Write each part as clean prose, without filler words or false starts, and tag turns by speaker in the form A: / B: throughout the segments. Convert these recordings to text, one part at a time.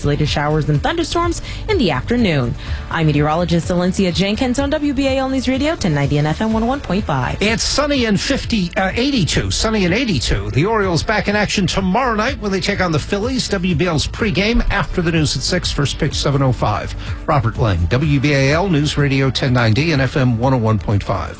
A: isolated showers and thunderstorms in the afternoon. I'm meteorologist Valencia Jenkins on WBAL News Radio 1090 and FM 101.5.
B: It's sunny and 82. Sunny and 82. The Orioles back in action tomorrow night when they take on the Phillies. WBAL's pregame after the news at 6. First pitch 7:05. Robert Lang, WBAL News Radio 1090 and FM 101.5.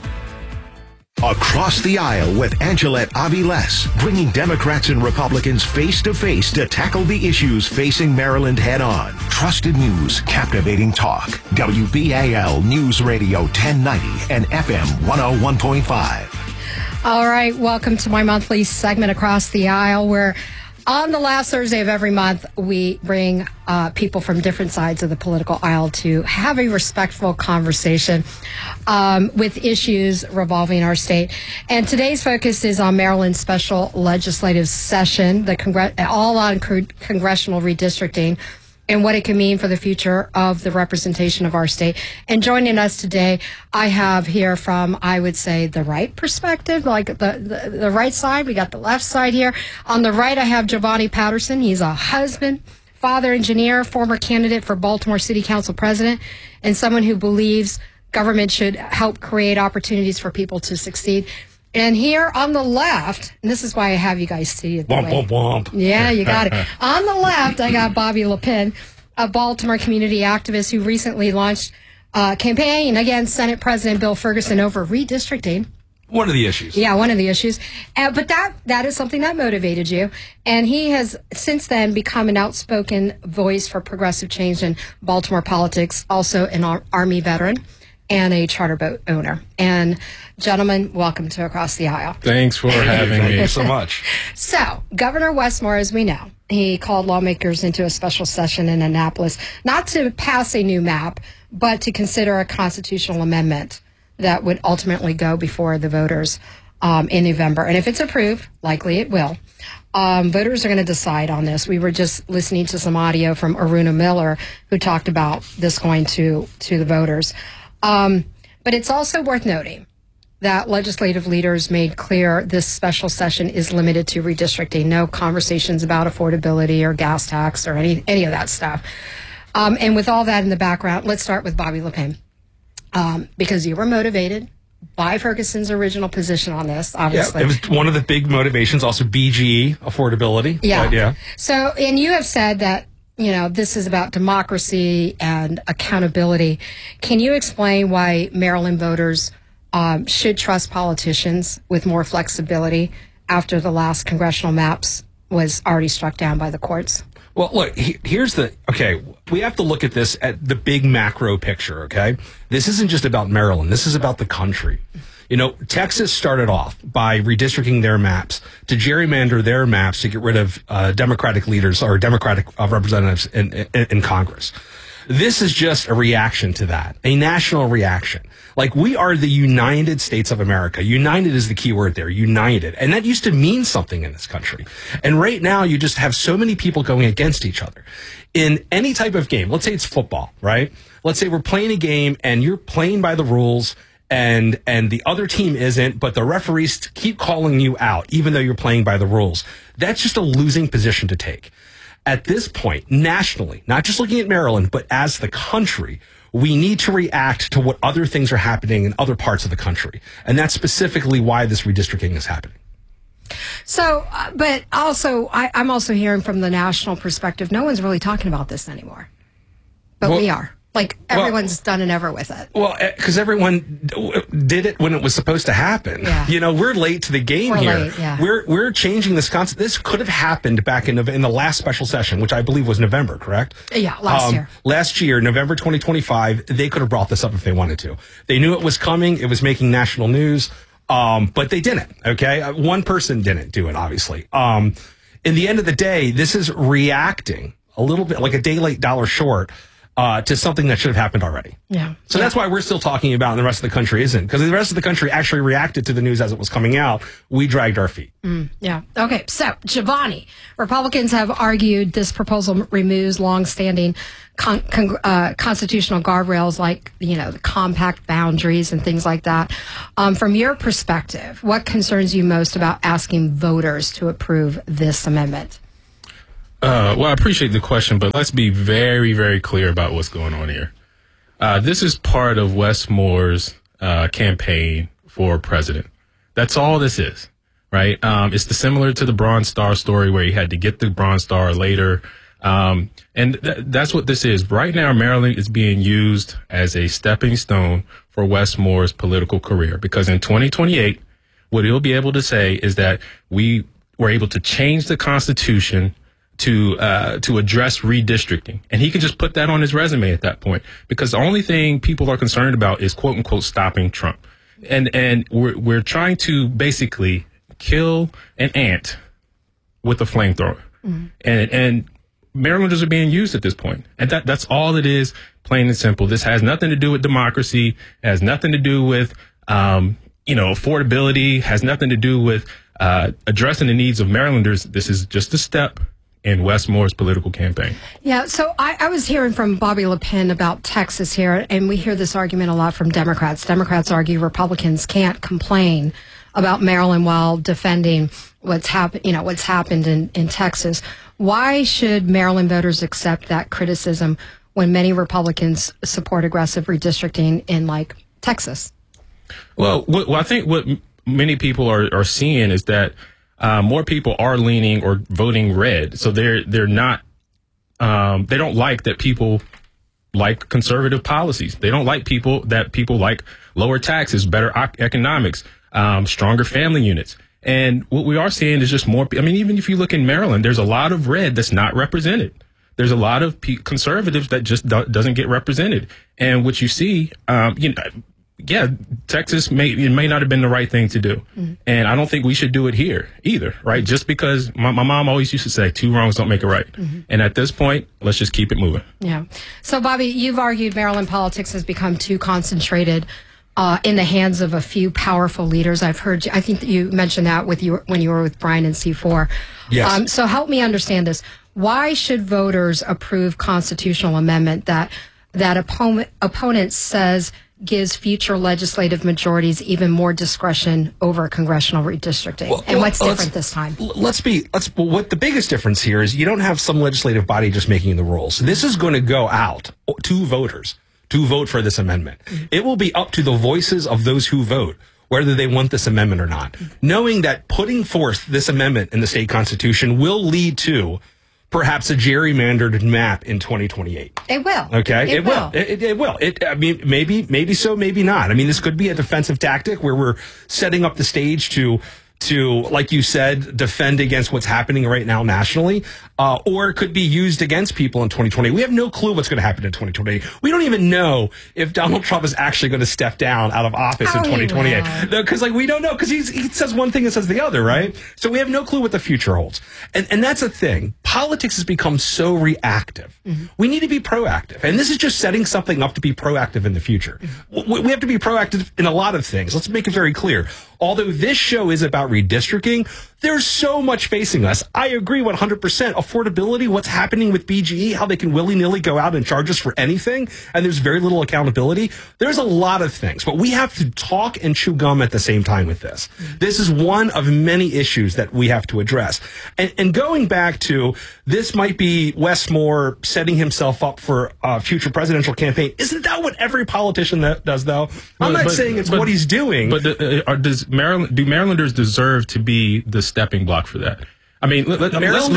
C: Across the Aisle with Angelette Aviles, bringing Democrats and Republicans face to face to tackle the issues facing Maryland head on. Trusted news, captivating talk. WBAL News Radio 1090 and FM 101.5.
D: All right, welcome to my monthly segment Across the Aisle, where on the last Thursday of every month, we bring people from different sides of the political aisle to have a respectful conversation with issues revolving our state. And today's focus is on Maryland's special legislative session, all on congressional redistricting, and what it can mean for the future of the representation of our state. And joining us today, I have here from, I would say, the right perspective, like the right side. We got the left side here. On the right, I have Giovanni Patterson. He's a husband, father, engineer, former candidate for Baltimore City Council president, and someone who believes government should help create opportunities for people to succeed. And here on the left, and this is why I have you guys see it.
B: Womp, womp, womp.
D: Yeah, you got it. On the left, I got Bobby LePin, a Baltimore community activist who recently launched a campaign against Senate President Bill Ferguson over redistricting.
E: One of the issues.
D: Yeah, one of the issues. But that is something that motivated you. And he has since then become an outspoken voice for progressive change in Baltimore politics, also an Army veteran and a charter boat owner. And gentlemen, welcome to Across the Aisle.
E: Thanks for having me. So much.
D: So, Governor Westmore, as we know, he called lawmakers into a special session in Annapolis, not to pass a new map, but to consider a constitutional amendment that would ultimately go before the voters in November. And if it's approved, likely it will, voters are going to decide on this. We were just listening to some audio from Aruna Miller, who talked about this going to the voters. But it's also worth noting that legislative leaders made clear this special session is limited to redistricting. No conversations about affordability or gas tax or any of that stuff. And with all that in the background, let's start with Bobby LePin. Because you were motivated by Ferguson's original position on this, obviously.
E: Yeah, it was one of the big motivations, also BGE, affordability.
D: Yeah.
E: Right, yeah.
D: So, and you have said that, this is about democracy and accountability. Can you explain why Maryland voters should trust politicians with more flexibility after the last congressional maps was already struck down by the courts?
E: Well, look, we have to look at this at the big macro picture, okay? This isn't just about Maryland. This is about the country. Texas started off by redistricting their maps to gerrymander their maps to get rid of Democratic leaders or Democratic representatives in Congress. This is just a reaction to that, a national reaction. Like, we are the United States of America. United is the key word there, united. And that used to mean something in this country. And right now, you just have so many people going against each other. In any type of game, let's say it's football, right? Let's say we're playing a game and you're playing by the rules and the other team isn't, but the referees keep calling you out, even though you're playing by the rules. That's just a losing position to take. At this point, nationally, not just looking at Maryland, but as the country, we need to react to what other things are happening in other parts of the country. And that's specifically why this redistricting is happening.
D: So, but also, I'm also hearing from the national perspective, no one's really talking about this anymore. But we are. Like, everyone's done and ever with it.
E: Well, because everyone did it when it was supposed to happen.
D: Yeah.
E: We're late to the game here.
D: Late, yeah.
E: We're changing this concept. This could have happened back in the last special session, which I believe was November, correct?
D: Yeah, last year.
E: Last year, November 2025, they could have brought this up if they wanted to. They knew it was coming. It was making national news. But they didn't, okay? One person didn't do it, obviously. In the end of the day, this is reacting a little bit like a day late, dollar short to something that should have happened already.
D: Yeah.
E: So that's why we're still talking about it and the rest of the country isn't. Because the rest of the country actually reacted to the news as it was coming out. We dragged our feet.
D: Yeah. Okay. So, Giovanni, Republicans have argued this proposal removes longstanding constitutional guardrails like, the compact boundaries and things like that. From your perspective, what concerns you most about asking voters to approve this amendment?
F: Well, I appreciate the question, but let's be very, very clear about what's going on here. This is part of Wes Moore's campaign for president. That's all this is, right? It's similar to the Bronze Star story where he had to get the Bronze Star later. And that's what this is. Right now, Maryland is being used as a stepping stone for Wes Moore's political career, because in 2028, what he'll be able to say is that we were able to change the Constitution to address redistricting. And he can just put that on his resume at that point, because the only thing people are concerned about is quote unquote stopping Trump. And we're trying to basically kill an ant with a flamethrower. Mm-hmm. And Marylanders are being used at this point. And that's all it is, plain and simple. This has nothing to do with democracy. It has nothing to do with, affordability, has nothing to do with addressing the needs of Marylanders. This is just a step in Wes Moore's political campaign.
D: Yeah, so I was hearing from Bobby LePen about Texas here, and we hear this argument a lot from Democrats. Democrats argue Republicans can't complain about Maryland while defending what's happened in Texas. Why should Maryland voters accept that criticism when many Republicans support aggressive redistricting in, like, Texas?
F: Well, I think what many people are seeing is that more people are leaning or voting red. So they're not, they don't like that people like conservative policies. They don't like people like lower taxes, better economics, stronger family units. And what we are seeing is just more. I mean, even if you look in Maryland, there's a lot of red that's not represented. There's a lot of conservatives that just doesn't get represented. And what you see, Texas may not have been the right thing to do. Mm-hmm. And I don't think we should do it here either, right? Just because my mom always used to say 2 wrongs don't make a right. Mm-hmm. And at this point, let's just keep it moving.
D: Yeah. So, Bobby, you've argued Maryland politics has become too concentrated in the hands of a few powerful leaders. I think that you mentioned that when you were with Brian and C4.
E: Yes.
D: So help me understand this. Why should voters approve constitutional amendment that opponent says gives future legislative majorities even more discretion over congressional redistricting? What's different this time?
E: What the biggest difference here is you don't have some legislative body just making the rules. This is going to go out to voters to vote for this amendment. Mm-hmm. It will be up to the voices of those who vote whether they want this amendment or not. Mm-hmm. Knowing that putting forth this amendment in the state constitution will lead to perhaps a gerrymandered map in 2028.
D: It will.
E: Okay, it will. It will. I mean, maybe so, maybe not. I mean, this could be a defensive tactic where we're setting up the stage to, like you said, defend against what's happening right now nationally, or it could be used against people in 2020. We have no clue what's going to happen in 2020. We don't even know if Donald Trump is actually going to step down out of office in 2028. Because we don't know, because he says one thing and says the other, right? So we have no clue what the future holds. And that's a thing. Politics has become so reactive. Mm-hmm. We need to be proactive. And this is just setting something up to be proactive in the future. Mm-hmm. We have to be proactive in a lot of things. Let's make it very clear. Although this show is about redistricting, there's so much facing us. I agree 100%. Affordability, what's happening with BGE, how they can willy-nilly go out and charge us for anything, and there's very little accountability. There's a lot of things, but we have to talk and chew gum at the same time with this. This is one of many issues that we have to address. And going back to, this might be Wes Moore setting himself up for a future presidential campaign. Isn't that what every politician does, though? I'm not saying it's what he's doing.
F: But do Marylanders deserve to be the stepping block for that? I mean, let's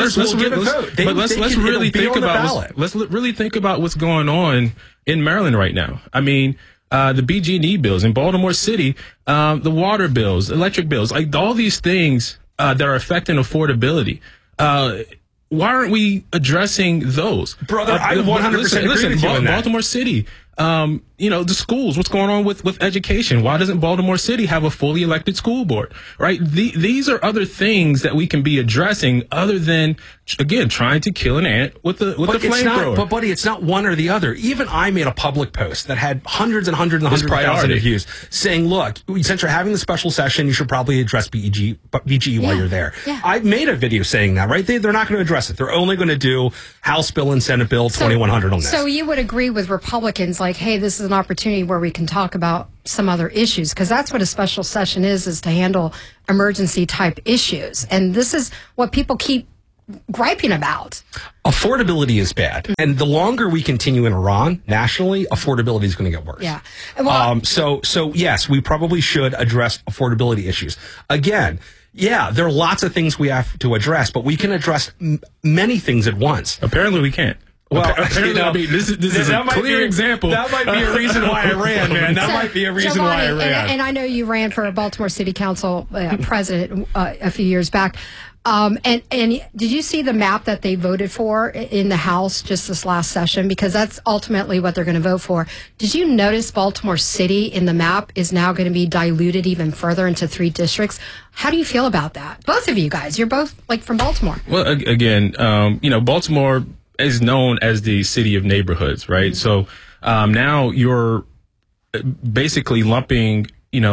F: really think about what's going on in Maryland right now. I mean, the BG&E bills in Baltimore City, the water bills, electric bills, like all these things that are affecting affordability. Why aren't we addressing those?
E: Brother, I 100% agree with you on that.
F: Baltimore City, the schools, what's going on with education? Why doesn't Baltimore City have a fully elected school board, right? These are other things that we can be addressing other than, again, trying to kill an ant with the flamethrower.
E: But, buddy, it's not one or the other. Even I made a public post that had hundreds and hundreds and hundreds of thousands of views saying, look, since you're having the special session, you should probably address BGE while you're there. Yeah. I made a video saying that, right? They're not going to address it. They're only going to do House bill and Senate bill 2100 on this.
D: So you would agree with Republicans like, hey, this is an opportunity where we can talk about some other issues, because that's what a special session is to handle emergency type issues. And this is what people keep griping about.
E: Affordability is bad. And the longer we continue in Iran nationally, affordability is going to get worse.
D: Yeah. Well,
E: so yes, we probably should address affordability issues. Again, yeah, there are lots of things we have to address, but we can address many things at once.
F: Apparently we can't.
E: Well,
F: apparently, I mean, this is a clear example.
E: That might be a reason why I ran, man. That might be a reason why I ran.
D: And I know you ran for a Baltimore City Council president a few years back. And did you see the map that they voted for in the House just this last session? Because that's ultimately what they're going to vote for. Did you notice Baltimore City in the map is now going to be diluted even further into 3 districts? How do you feel about that? Both of you guys, you're both from Baltimore.
F: Well, again, Baltimore is known as the city of neighborhoods, right? Mm-hmm. So now you're basically lumping,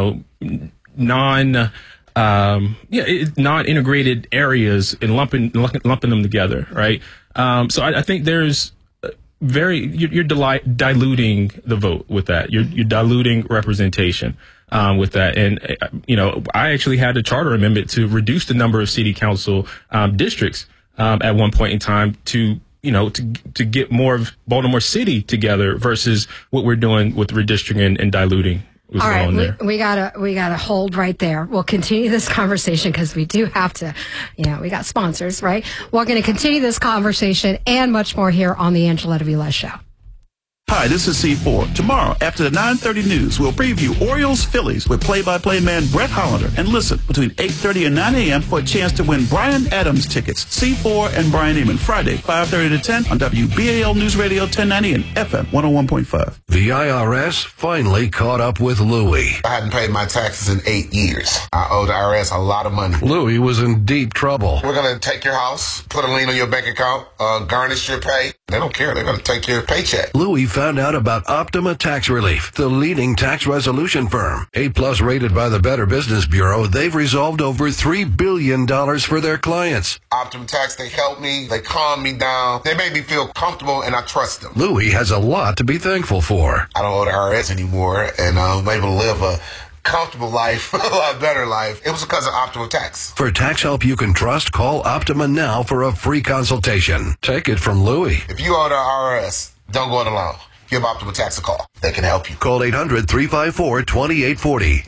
F: non-integrated areas and lumping them together, right? So I think there's you're diluting the vote with that. You're diluting representation with that. And, I actually had a charter amendment to reduce the number of city council districts at one point in time to get more of Baltimore City together versus what we're doing with redistricting and diluting.
D: All right, we gotta hold right there. We'll continue this conversation because we do have to, we got sponsors, right? We're going to continue this conversation and much more here on the Angela V. Show.
G: Hi, this is C4. Tomorrow, after the 9:30 news, we'll preview Orioles-Phillies with play-by-play man Brett Hollander. And listen, between 8:30 and 9 a.m. for a chance to win Brian Adams tickets. C4 and Brian Eamon, Friday, 5:30 to 10 on WBAL News Radio 1090 and FM 101.5.
C: The IRS finally caught up with Louie.
H: I hadn't paid my taxes in 8 years. I owe the IRS a lot of money.
C: Louie was in deep trouble.
H: We're going to take your house, put a lien on your bank account, garnish your pay. They don't care. They're going to take your paycheck.
C: Louie found out about Optima Tax Relief, the leading tax resolution firm. A+ rated by the Better Business Bureau, they've resolved over $3 billion for their clients.
H: Optima Tax, they helped me. They calmed me down. They made me feel comfortable, and I trust them.
C: Louie has a lot to be thankful for.
H: I don't owe the IRS anymore, and I'm able to live a comfortable life, a lot better life. It was because of Optima Tax.
C: For tax help you can trust, call Optima now for a free consultation. Take it from Louie.
H: If you owe the IRS, don't go it alone. Give Optima Tax a call. They can help you.
C: Call 800-354-2840.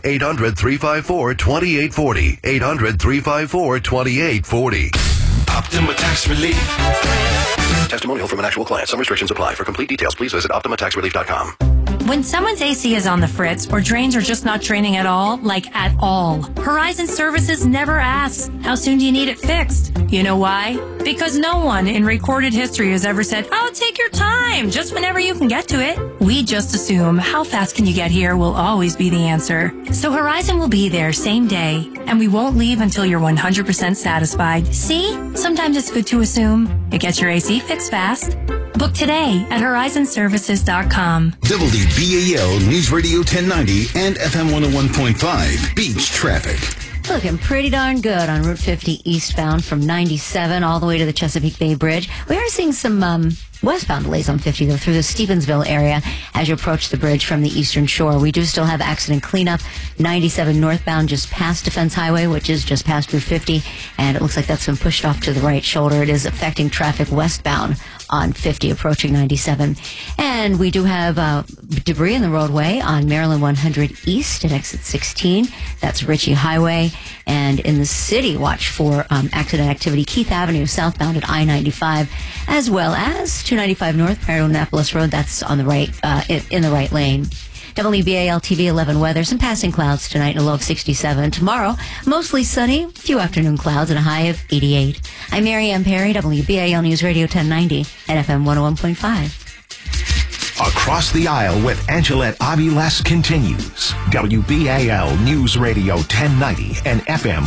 C: 800-354-2840. 800-354-2840.
I: Optima Tax Relief.
C: Testimonial from an actual client. Some restrictions apply. For complete details, please visit OptimaTaxRelief.com.
J: When someone's AC is on the fritz or drains are just not draining at all, like at all, Horizon Services never asks, how soon do you need it fixed? You know why? Because no one in recorded history has ever said, oh, take your time, just whenever you can get to it. We just assume how fast can you get here will always be the answer. So Horizon will be there same day, and we won't leave until you're 100% satisfied. See? Sometimes it's good to assume. It gets your AC fixed fast. Book today at horizonservices.com.
I: WBAL News Radio 1090 and FM 101.5 Beach Traffic.
K: Looking pretty darn good on Route 50 eastbound from 97 all the way to the Chesapeake Bay Bridge. We are seeing some westbound delays on 50, though, through the Stevensville area as you approach the bridge from the eastern shore. We do still have accident cleanup. 97 northbound just past Defense Highway, which is just past Route 50, and it looks like that's been pushed off to the right shoulder. It is affecting traffic westbound on 50 approaching 97. And we do have debris in the roadway on Maryland 100 East at exit 16. That's Ritchie Highway. And in the city, watch for accident activity. Keith Avenue southbound at I-95, as well as 295 North, Parado Annapolis Road. That's on the right, in the right lane. WBAL TV 11 weather. Some passing clouds tonight and a low of 67. Tomorrow, mostly sunny, a few afternoon clouds and a high of 88. I'm Mary Ann Perry, WBAL News Radio 1090 and FM 101.5.
C: Across the Aisle with Angelette Aviles continues. WBAL News Radio 1090 and FM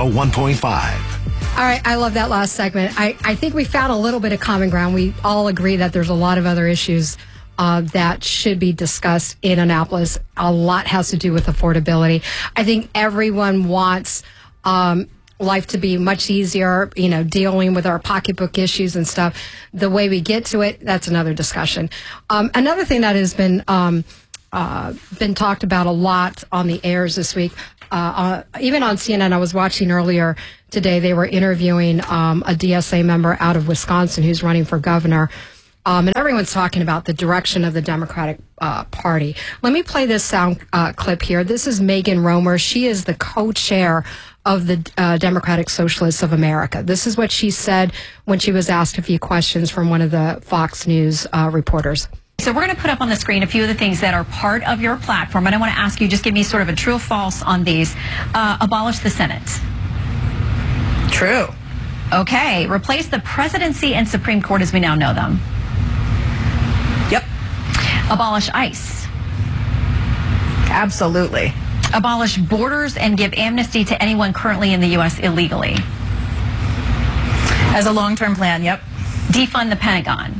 C: 101.5.
D: All right, I love that last segment. I think we found a little bit of common ground. We all agree that there's a lot of other issues that should be discussed in Annapolis. A lot has to do with affordability. I think everyone wants life to be much easier, dealing with our pocketbook issues and stuff. The way we get to it, that's another discussion. Another thing that has been talked about a lot on the airs this week, even on CNN, I was watching earlier today, they were interviewing a DSA member out of Wisconsin who's running for governor. And everyone's talking about the direction of the Democratic Party. Let me play this sound clip here. This is Megan Romer. She is the co-chair of the Democratic Socialists of America. This is what she said when she was asked a few questions from one of the Fox News reporters.
L: So we're going to put up on the screen a few of the things that are part of your platform. And I want to ask you, just give me sort of a true or false on these. Abolish the Senate. True. Okay. Replace the presidency and Supreme Court as we now know them. Yep. Abolish ICE. Absolutely. Abolish borders and give amnesty to anyone currently in the U.S. illegally. As a long-term plan, yep. Defund the Pentagon.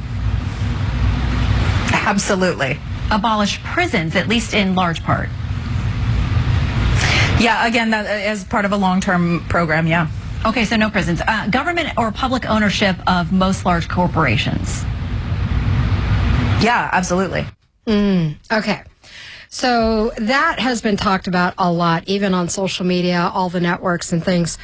L: Absolutely. Abolish prisons, at least in large part. Yeah, again, that as part of a long-term program, yeah. Okay, so no prisons. Government or public ownership of most large corporations. Yeah, absolutely.
D: Okay. So that has been talked about a lot, even on social media, all the networks and things.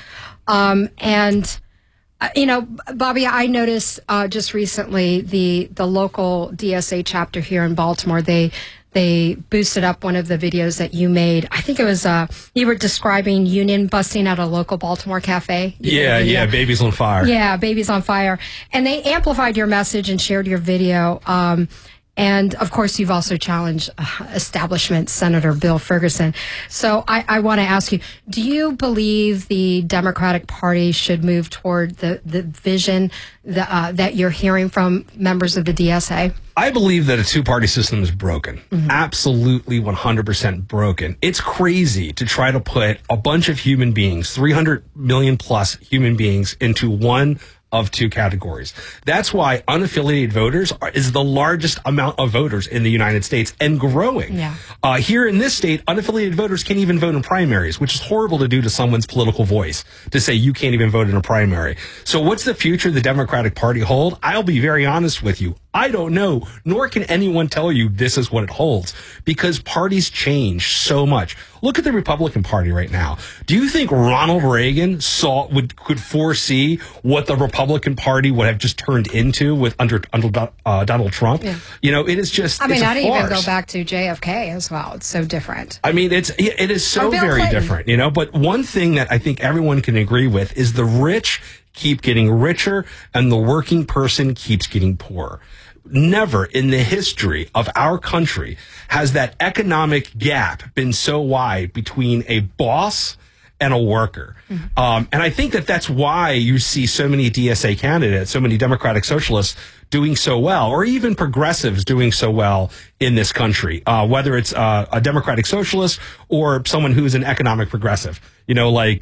D: You know, Bobby, I noticed just recently the local DSA chapter here in Baltimore, they boosted up one of the videos that you made. I think it was you were describing union busting at a local Baltimore cafe.
E: Yeah, Babies on Fire.
D: Yeah, Babies on Fire. And they amplified your message and shared your video. And, of course, you've also challenged establishment Senator Bill Ferguson. So I want to ask you, do you believe the Democratic Party should move toward the vision that you're hearing from members of the DSA?
E: I believe that a two-party system is broken. Absolutely 100% broken. It's crazy to try to put a bunch of human beings, 300 million plus human beings, into one of two categories. That's why unaffiliated voters is the largest amount of voters in the United States and growing.
D: Yeah.
E: Here in this state, unaffiliated voters can't even vote in primaries, which is horrible to do to someone's political voice, to say you can't even vote in a primary. So what's the future the Democratic Party hold? I'll be very honest with you. I don't know, nor can anyone tell you this is what it holds, because parties change so much. Look at the Republican Party right now. Do you think Ronald Reagan could foresee what the Republican Party would have just turned into with under Donald Trump? Yeah. You know, it is just.
D: I mean,
E: I'd
D: even go back to JFK as well. It's so different.
E: I mean, it is so very different. You know, but one thing that I think everyone can agree with is the rich keep getting richer and the working person keeps getting poorer. Never in the history of our country has that economic gap been so wide between a boss and a worker. And I think that that's why you see so many DSA candidates, so many Democratic Socialists doing so well, or even progressives doing so well in this country, whether it's a Democratic Socialist or someone who's an economic progressive, you know, like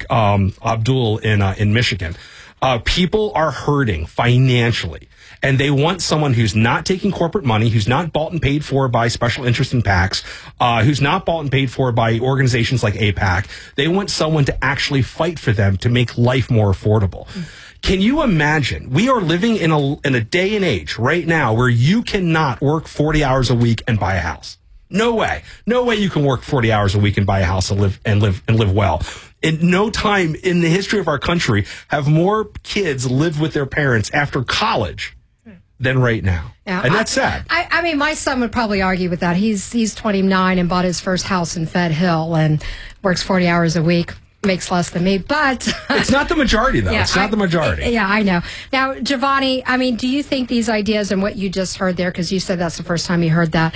E: Abdul in Michigan. People are hurting financially, and they want someone who's not taking corporate money, who's not bought and paid for by special interest in PACs, who's not bought and paid for by organizations like AIPAC. They want someone to actually fight for them to make life more affordable. Can you imagine? We are living in a day and age right now where you cannot work 40 hours a week and buy a house. No way. No way you can work 40 hours a week and buy a house and live well. In no time in the history of our country have more kids lived with their parents after college than right now. Yeah, and that's sad.
D: I mean, my son would probably argue with that. He's 29 and bought his first house in Fed Hill and works 40 hours a week. Makes less than me, but
E: it's not the majority, though. Yeah, it's not the majority.
D: Yeah, I know. Now, Giovanni, I mean, do you think these ideas and what you just heard there, because you said that's the first time you heard that,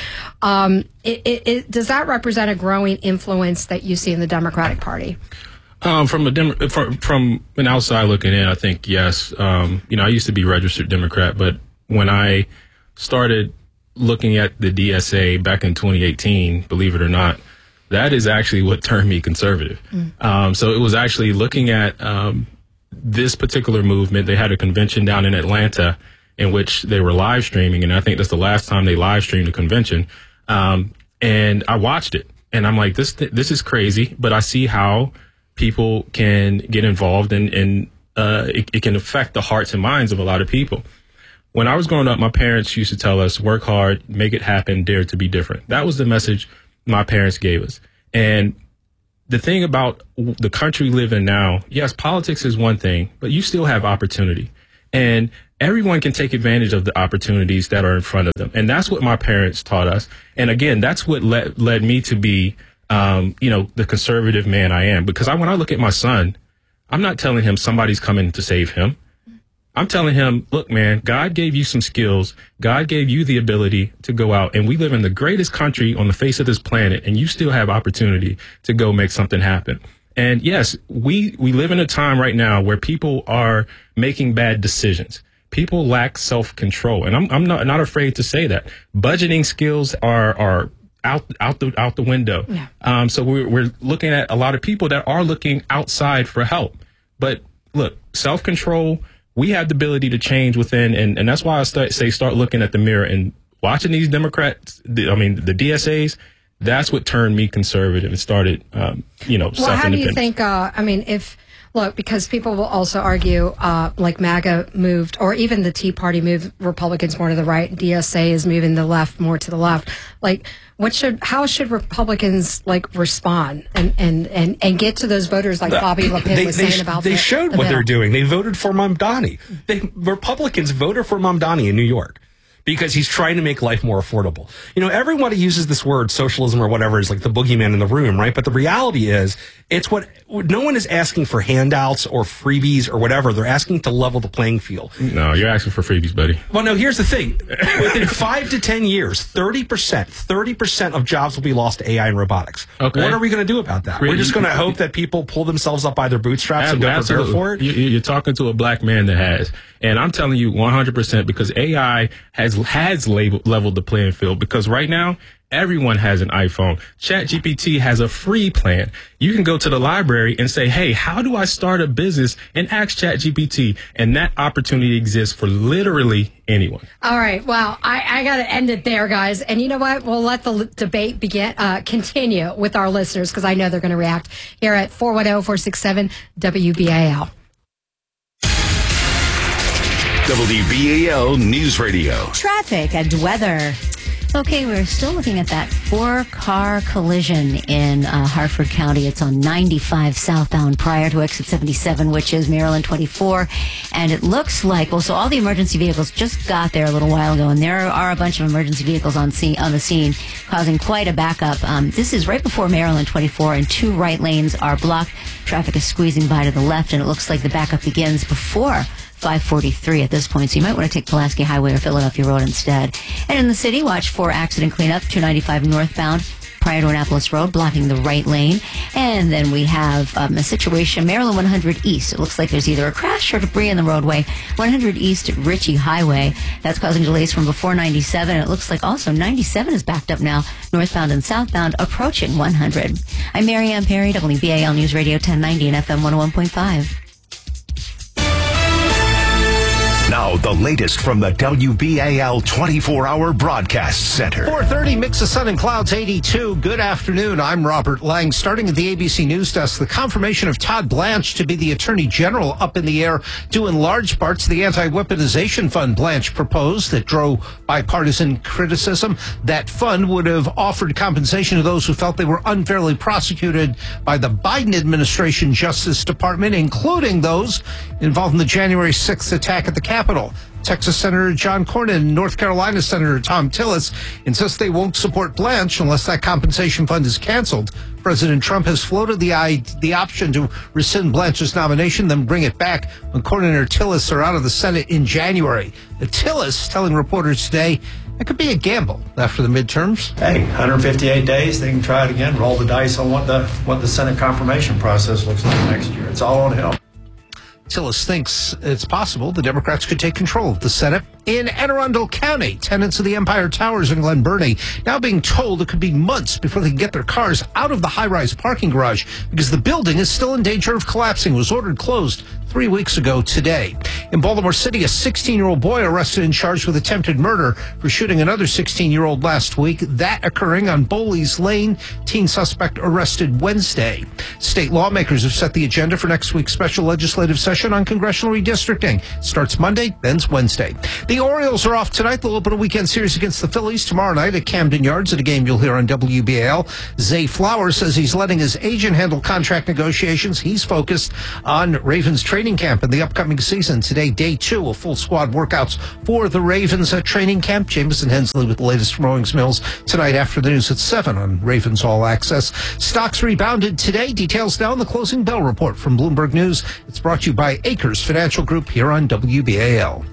D: does that represent a growing influence that you see in the Democratic Party?
F: From an outside looking in, I think yes. You know, I used to be registered Democrat, but when I started looking at the DSA back in 2018, believe it or not, that is actually what turned me conservative. So it was actually looking at this particular movement. They had a convention down in Atlanta in which they were live streaming, and I think that's the last time they live streamed a convention. And I watched it, and I'm like, this is crazy, but I see how people can get involved, and it can affect the hearts and minds of a lot of people. When I was growing up, my parents used to tell us, work hard, make it happen, dare to be different. That was the message my parents gave us. And the thing about the country we live in now, yes, politics is one thing, but you still have opportunity. And everyone can take advantage of the opportunities that are in front of them. And that's what my parents taught us. And again, that's what led me to be, the conservative man I am. Because when I look at my son, I'm not telling him somebody's coming to save him. I'm telling him, look, man, God gave you some skills. God gave you the ability to go out, and we live in the greatest country on the face of this planet, and you still have opportunity to go make something happen. And yes, we live in a time right now where people are making bad decisions. People lack self-control, and I'm not afraid to say that. Budgeting skills are out the window. Yeah. So we're looking at a lot of people that are looking outside for help. But look, self-control, we have the ability to change within, and that's why I start looking at the mirror and watching these Democrats, the DSAs. That's what turned me conservative and started, self-independence.
D: Well, how do you think, because people will also argue, like MAGA moved, or even the Tea Party moved Republicans more to the right, DSA is moving the left more to the left. Like, how should Republicans respond and get to those voters like Bobby LePen was saying about
E: they showed what they're doing. They voted for Mamdani. Republicans voted for Mamdani in New York because he's trying to make life more affordable. Everybody uses this word socialism or whatever is like the boogeyman in the room, right? But the reality is it's no one is asking for handouts or freebies or whatever. They're asking to level the playing field.
F: No, you're asking for freebies, buddy.
E: Well, no, here's the thing. Within 5 to 10 years, 30% of jobs will be lost to AI and robotics. Okay. What are we going to do about that? We're just going to hope that people pull themselves up by their bootstraps and go prepare for it?
F: You're talking to a black man that has. And I'm telling you 100% because AI has leveled the playing field, because right now everyone has an iPhone. ChatGPT has a free plan. You can go to the library and say, hey, how do I start a business? And ask ChatGPT. And that opportunity exists for literally anyone.
D: All right. Well, I got to end it there, guys. And you know what? We'll let the debate continue with our listeners, because I know they're going to react here at 410-467-WBAL.
I: WBAL News Radio.
K: Traffic and weather. Okay, we're still looking at that 4-car collision in Harford County. It's on 95 southbound prior to exit 77, which is Maryland 24. And it looks like, so all the emergency vehicles just got there a little while ago, and there are a bunch of emergency vehicles on the scene, causing quite a backup. This is right before Maryland 24, and 2 right lanes are blocked. Traffic is squeezing by to the left, and it looks like the backup begins before 543 at this point, so you might want to take Pulaski Highway or Philadelphia Road instead. And in the city, watch for accident cleanup, 295 northbound prior to Annapolis Road, blocking the right lane. And then we have a situation, Maryland 100 East. It looks like there's either a crash or debris in the roadway. 100 East at Ritchie Highway. That's causing delays from before 97. It looks like also 97 is backed up now, northbound and southbound, approaching 100. I'm Marianne Perry, WBAL News Radio 1090 and FM 101.5.
C: Now, the latest from the WBAL 24-hour broadcast center.
B: 4:30, mix of sun and clouds, 82. Good afternoon. I'm Robert Lang. Starting at the ABC News Desk, the confirmation of Todd Blanche to be the Attorney General up in the air, due in large part to the anti-weaponization fund Blanche proposed that drove bipartisan criticism. That fund would have offered compensation to those who felt they were unfairly prosecuted by the Biden administration Justice Department, including those involved in the January 6th attack at the Capitol. Texas Senator John Cornyn and North Carolina Senator Tom Tillis insist they won't support Blanche unless that compensation fund is canceled. President Trump has floated the option to rescind Blanche's nomination, then bring it back when Cornyn or Tillis are out of the Senate in January. The Tillis telling reporters today it could be a gamble after the midterms.
M: Hey, 158 days, they can try it again, roll the dice on what the Senate confirmation process looks like next year. It's all on him.
B: Tillis thinks it's possible the Democrats could take control of the Senate. In Anne Arundel County, tenants of the Empire Towers in Glen Burnie now being told it could be months before they can get their cars out of the high-rise parking garage because the building is still in danger of collapsing. It was ordered closed 3 weeks ago today. In Baltimore City, a 16-year-old boy arrested and charged with attempted murder for shooting another 16-year-old last week. That occurring on Bowleys Lane. Teen suspect arrested Wednesday. State lawmakers have set the agenda for next week's special legislative session on congressional redistricting. Starts Monday, ends Wednesday. The Orioles are off tonight. They'll open a weekend series against the Phillies tomorrow night at Camden Yards at a game you'll hear on WBAL. Zay Flowers says he's letting his agent handle contract negotiations. He's focused on Ravens training camp in the upcoming season. Today, day 2 of full squad workouts for the Ravens at training camp. Jameson Hensley with the latest from Owings Mills tonight after the news at 7 on Ravens All Access. Stocks rebounded today. Details now in the closing bell report from Bloomberg News. It's brought to you by Acres Financial Group here on WBAL.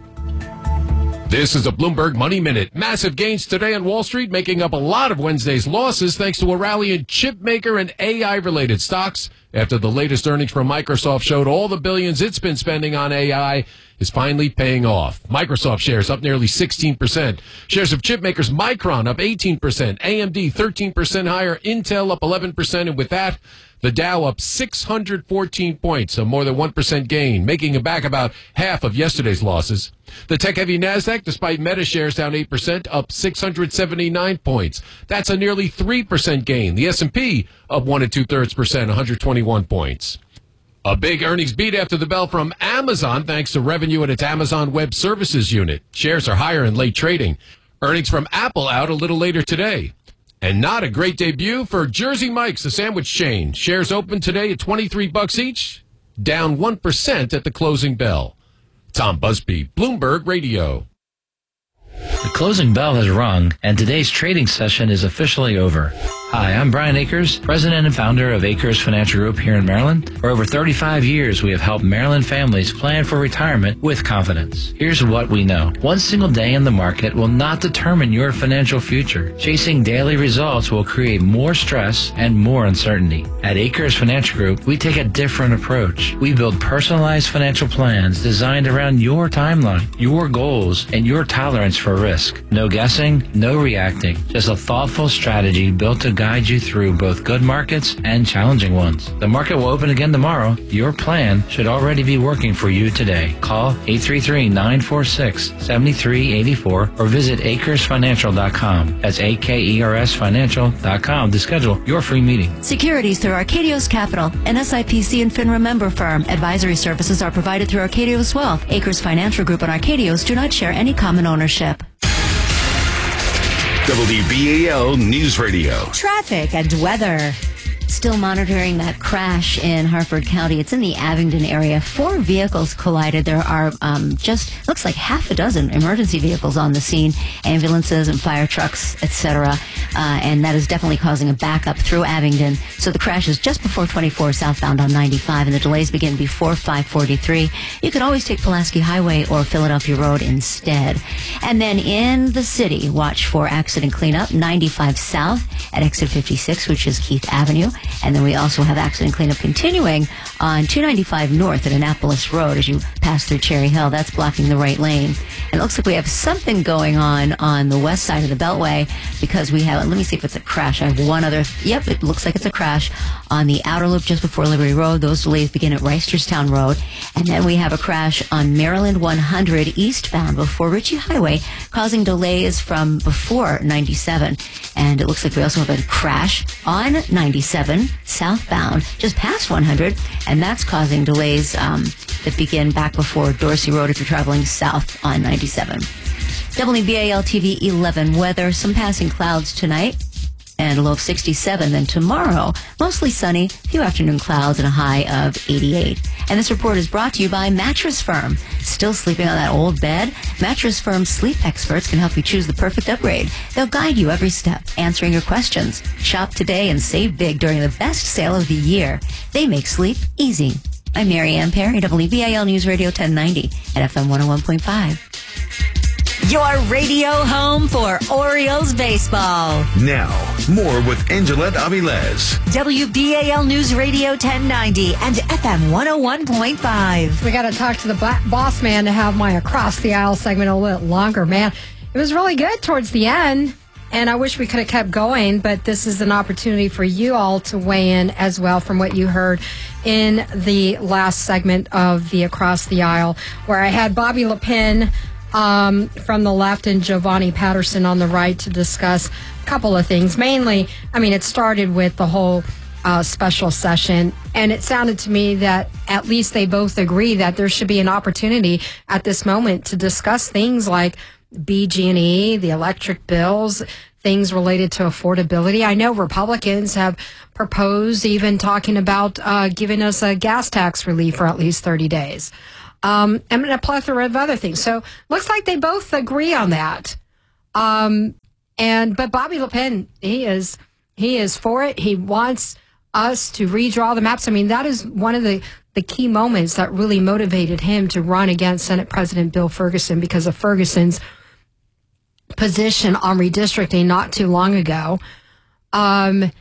N: This is a Bloomberg Money Minute. Massive gains today on Wall Street, making up a lot of Wednesday's losses thanks to a rally in chip maker and AI-related stocks after the latest earnings from Microsoft showed all the billions it's been spending on AI is finally paying off. Microsoft shares up nearly 16%. Shares of chip makers Micron up 18%, AMD 13% higher, Intel up 11%, and with that, the Dow up 614 points, a more than 1% gain, making it back about half of yesterday's losses. The tech-heavy NASDAQ, despite Meta shares down 8%, up 679 points. That's a nearly 3% gain. The S&P up 1 2/3%, 121 points. A big earnings beat after the bell from Amazon, thanks to revenue at its Amazon Web Services unit. Shares are higher in late trading. Earnings from Apple out a little later today. And not a great debut for Jersey Mike's, the sandwich chain. Shares open today at $23 each, down 1% at the closing bell. Tom Busby, Bloomberg Radio.
O: The closing bell has rung, and today's trading session is officially over. Hi, I'm Brian Akers, president and founder of Akers Financial Group here in Maryland. For over 35 years, we have helped Maryland families plan for retirement with confidence. Here's what we know. One single day in the market will not determine your financial future. Chasing daily results will create more stress and more uncertainty. At Akers Financial Group, we take a different approach. We build personalized financial plans designed around your timeline, your goals, and your tolerance for risk. No guessing, no reacting. Just a thoughtful strategy built to guide you through both good markets and challenging ones. The market will open again tomorrow. Your plan should already be working for you today. Call 833-946-7384 or visit AkersFinancial.com. That's AKERSFinancial.com to schedule your free meeting.
K: Securities through Arcadios Capital, an SIPC and FINRA member firm. Advisory services are provided through Arcadios Wealth. Akers Financial Group and Arcadios do not share any common ownership.
I: WBAL News Radio.
K: Traffic and weather. Still monitoring that crash in Harford County. It's in the Abingdon area. 4 vehicles collided. There are just looks like half a dozen emergency vehicles on the scene, ambulances and fire trucks, etc. And that is definitely causing a backup through Abingdon. So the crash is just before 24 southbound on 95, and the delays begin before 543. You could always take Pulaski Highway or Philadelphia Road instead. And then in the city, watch for accident cleanup, 95 south at exit 56, which is Keith Avenue. And then we also have accident cleanup continuing on 295 north at Annapolis Road as you pass through Cherry Hill. That's blocking the right lane. And it looks like we have something going on the west side of the Beltway because we have, let me see if it's a crash. I have one other, yep, it looks like it's a crash on the outer loop just before Liberty Road. Those delays begin at Reisterstown Road. And then we have a crash on Maryland 100 eastbound before Ritchie Highway, causing delays from before 97. And it looks like we also have a crash on 97 southbound just past 100, and that's causing delays that begin back before Dorsey Road if you're traveling south on 97. WBAL TV 11 weather, some passing clouds tonight and a low of 67. Then tomorrow, mostly sunny, a few afternoon clouds and a high of 88. And this report is brought to you by Mattress Firm. Still sleeping on that old bed? Mattress Firm sleep experts can help you choose the perfect upgrade. They'll guide you every step, answering your questions. Shop today and save big during the best sale of the year. They make sleep easy. I'm Mary Ann Perry, WBAL News Radio 1090 at FM 101.5.
P: Your radio home for Orioles baseball.
I: Now, more with Angelette Avilés.
P: WBAL News Radio 1090 and FM 101.5.
D: We got to talk to the boss man to have my Across the Aisle segment a little bit longer, man. It was really good towards the end, and I wish we could have kept going, but this is an opportunity for you all to weigh in as well from what you heard in the last segment of the Across the Aisle, where I had Bobby Lepin from the left and Giovanni Patterson on the right to discuss a couple of things. Mainly, I mean, it started with the whole special session. And it sounded to me that at least they both agree that there should be an opportunity at this moment to discuss things like BG&E, the electric bills, things related to affordability. I know Republicans have proposed even talking about giving us a gas tax relief for at least 30 days. And a plethora of other things. So looks like they both agree on that. But Bobby Le Pen, he is for it. He wants us to redraw the maps. I mean, that is one of the key moments that really motivated him to run against Senate President Bill Ferguson, because of Ferguson's position on redistricting not too long ago. I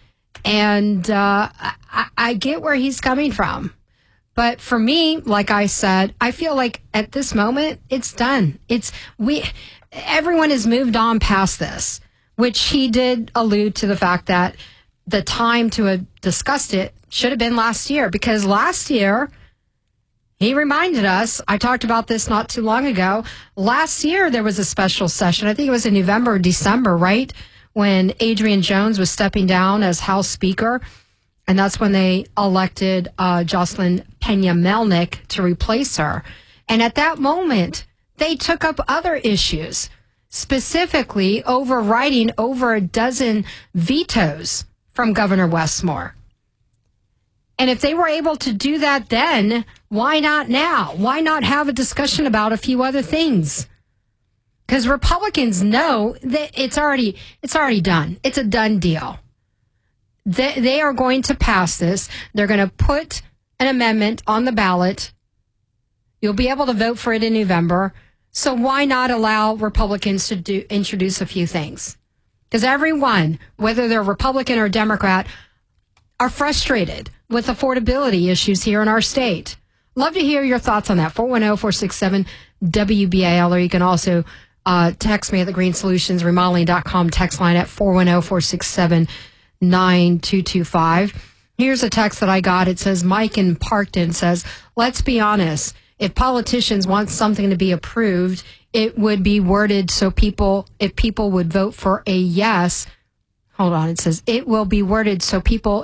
D: get where he's coming from. But for me, like I said, I feel like at this moment, it's done. Everyone has moved on past this, which he did allude to the fact that the time to have discussed it should have been last year, because last year, he reminded us, I talked about this not too long ago, last year there was a special session, I think it was in November or December, right, when Adrian Jones was stepping down as House Speaker, and that's when they elected Jocelyn Peña-Melnick to replace her. And at that moment, they took up other issues, specifically overriding over a dozen vetoes from Governor Westmore. And if they were able to do that then, why not now? Why not have a discussion about a few other things? Because Republicans know that it's already done. It's a done deal. They are going to pass this. They're going to put an amendment on the ballot. You'll be able to vote for it in November. So why not allow Republicans to introduce a few things? Because everyone, whether they're Republican or Democrat, are frustrated with affordability issues here in our state. Love to hear your thoughts on that. 410-467-WBAL, or you can also text me at the greensolutionsremodeling.com text line at 410-467-9225. Here's a text that I got. It says, Mike in Parkton says, let's be honest. If politicians want something to be approved, it would be worded so if people would vote for a yes. Hold on. It says it will be worded so people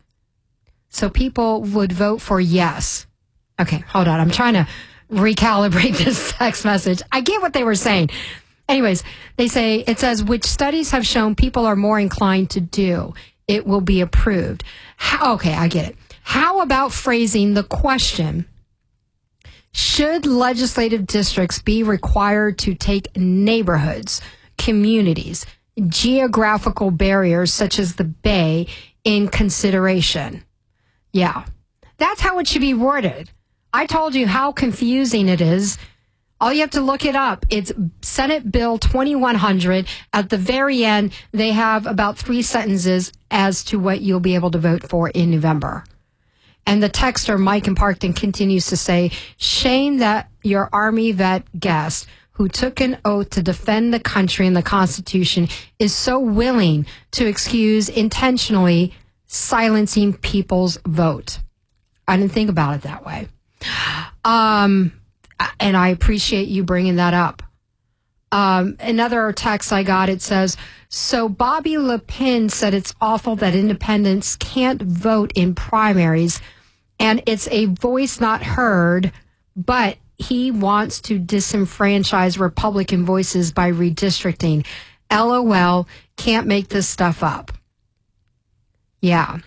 D: would vote for yes. Okay, hold on. I'm trying to recalibrate this text message. I get what they were saying. Anyways, it says, which studies have shown people are more inclined to do. It will be approved. Okay, I get it. How about phrasing the question? Should legislative districts be required to take neighborhoods, communities, geographical barriers such as the Bay in consideration? Yeah, that's how it should be worded. I told you how confusing it is. All you have to look it up. It's Senate Bill 2100. At the very end, they have about 3 sentences as to what you'll be able to vote for in November. And the texter, Mike in Parkton, continues to say, shame that your Army vet guest who took an oath to defend the country and the Constitution is so willing to excuse intentionally silencing people's vote. I didn't think about it that way. And I appreciate you bringing that up. Another text I got, it says, so Bobby Le Pen said it's awful that independents can't vote in primaries and it's a voice not heard, but he wants to disenfranchise Republican voices by redistricting. LOL, can't make this stuff up. Yeah.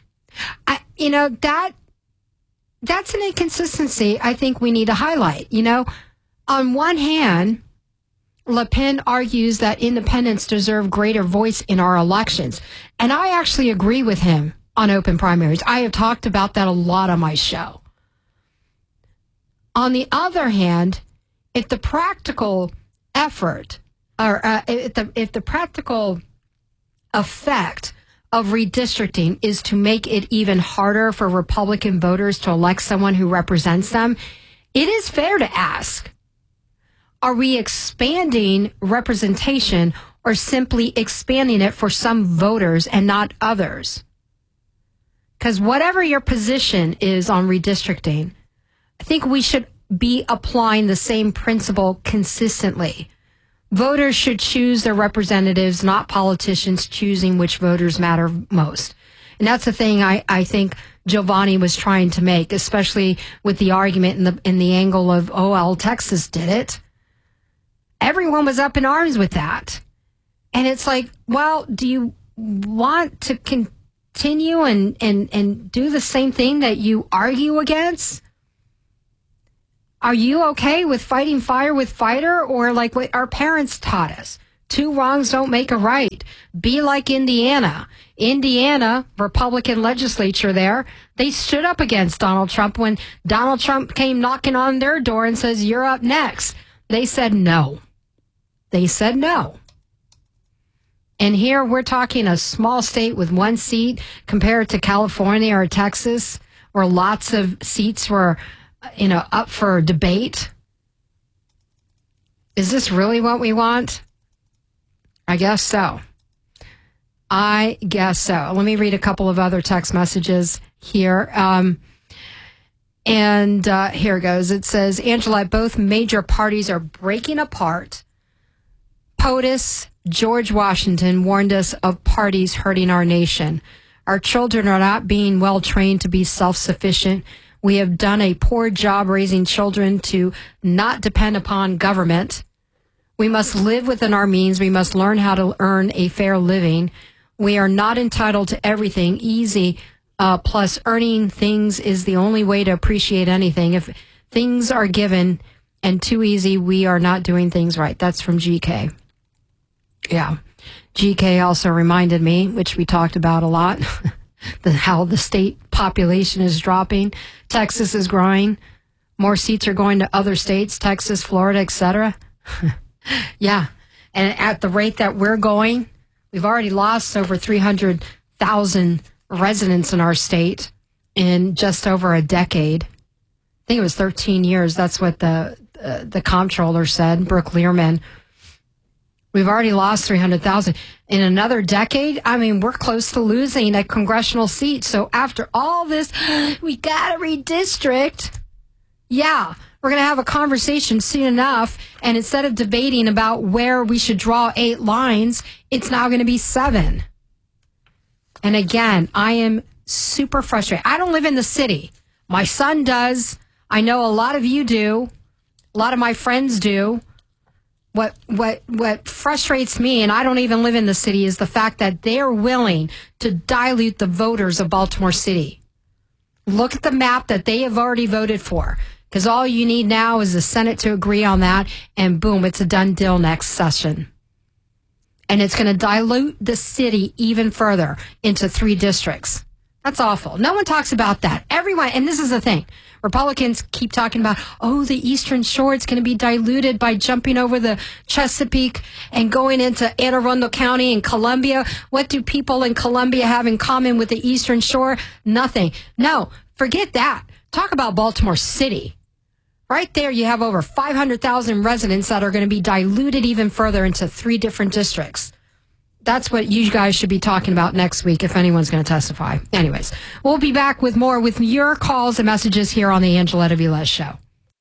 D: That's an inconsistency I think we need to highlight. On one hand, Le Pen argues that independents deserve greater voice in our elections. And I actually agree with him on open primaries. I have talked about that a lot on my show. On the other hand, if the practical effort or if the practical effect of redistricting is to make it even harder for Republican voters to elect someone who represents them, it is fair to ask, are we expanding representation or simply expanding it for some voters and not others? Because whatever your position is on redistricting, I think we should be applying the same principle consistently. Voters should choose their representatives, not politicians choosing which voters matter most. And that's the thing I think Giovanni was trying to make, especially with the argument in the angle of, oh, well, Texas did it. Everyone was up in arms with that. And it's like, well, do you want to continue and do the same thing that you argue against? Are you okay with fighting fire with fire, or like what our parents taught us? 2 wrongs don't make a right. Be like Indiana. Indiana, Republican legislature there, they stood up against Donald Trump when Donald Trump came knocking on their door and says, you're up next. They said no. They said no. And here we're talking a small state with 1 seat compared to California or Texas, where lots of seats were, up for debate. Is this really what we want? I guess so. Let me read a couple of other text messages here. Here goes. It says, Angela, both major parties are breaking apart. POTUS, George Washington warned us of parties hurting our nation. Our children are not being well trained to be self-sufficient. We have done a poor job raising children to not depend upon government. We must live within our means. We must learn how to earn a fair living. We are not entitled to everything easy. Plus, earning things is the only way to appreciate anything. If things are given and too easy, we are not doing things right. That's from GK. Yeah. GK also reminded me, which we talked about a lot, how the state population is dropping. Texas is growing. More seats are going to other states, Texas, Florida, etc. Yeah. And at the rate that we're going, we've already lost over 300,000 residents in our state in just over a decade. I think it was 13 years. That's what the comptroller said, Brooke Learman. We've already lost 300,000. In another decade, we're close to losing a congressional seat. So after all this, we got to redistrict. Yeah, we're going to have a conversation soon enough. And instead of debating about where we should draw 8 lines, it's now going to be 7. And again, I am super frustrated. I don't live in the city. My son does. I know a lot of you do. A lot of my friends do. What frustrates me, and I don't even live in the city, is the fact that they're willing to dilute the voters of Baltimore City. Look at the map that they have already voted for, because all you need now is the Senate to agree on that, and boom, it's a done deal next session. And it's going to dilute the city even further into 3 districts. That's awful. No one talks about that. Everyone, and this is the thing, Republicans keep talking about, the Eastern Shore, it's going to be diluted by jumping over the Chesapeake and going into Anne Arundel County and Columbia. What do people in Columbia have in common with the Eastern Shore? Nothing. No, forget that. Talk about Baltimore City. Right there, you have over 500,000 residents that are going to be diluted even further into 3 different districts. That's what you guys should be talking about next week if anyone's going to testify. Anyways, we'll be back with more with your calls and messages here on the Angeletta Velez Show.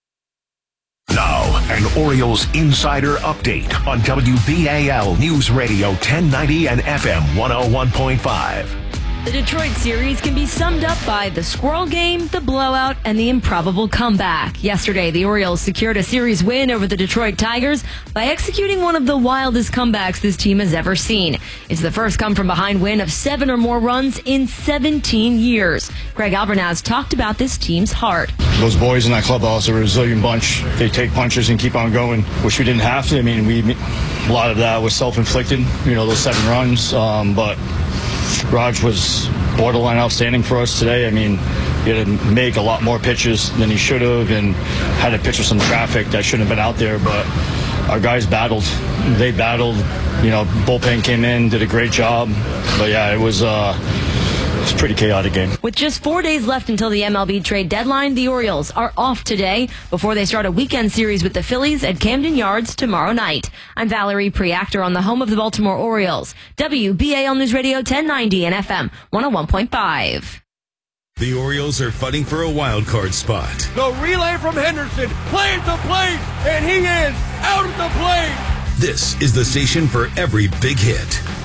C: Now, an Orioles insider update on WBAL News Radio 1090 and FM 101.5.
Q: The Detroit series can be summed up by the squirrel game, the blowout, and the improbable comeback. Yesterday, the Orioles secured a series win over the Detroit Tigers by executing one of the wildest comebacks this team has ever seen. It's the first come-from-behind win of 7 or more runs in 17 years. Greg Albernaz talked about this team's heart.
R: Those boys in that clubhouse are a resilient bunch. They take punches and keep on going, which we didn't have to. A lot of that was self-inflicted, those 7 runs, but Raj was borderline outstanding for us today. He had to make a lot more pitches than he should have and had to pitch with some traffic that shouldn't have been out there, but our guys battled. They battled. Bullpen came in, did a great job. But yeah, it was a pretty chaotic game.
Q: With just 4 days left until the MLB trade deadline, the Orioles are off today before they start a weekend series with the Phillies at Camden Yards tomorrow night. I'm Valerie Preactor on the home of the Baltimore Orioles, WBAL News Radio 1090 and FM 101.5.
S: The Orioles are fighting for a wild card spot.
T: The relay from Henderson, play at the plate, and he is out at the plate.
S: This is the station for every big hit.